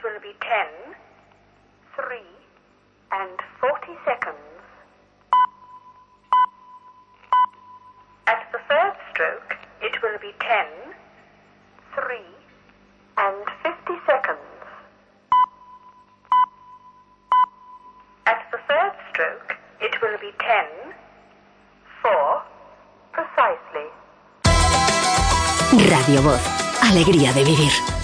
will be 10, 3, and 40 seconds. At the third stroke, it will be 10, 3, and 50 seconds. At the third stroke, it will be 10, 4, precisely. Radio Voz. Alegría de vivir.